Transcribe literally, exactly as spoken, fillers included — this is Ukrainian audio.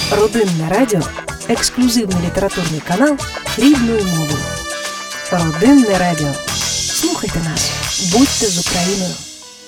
Родинне радіо – ексклюзивний літературний канал рідною мовою. Родинне радіо. Слухайте нас, будьте з Україною.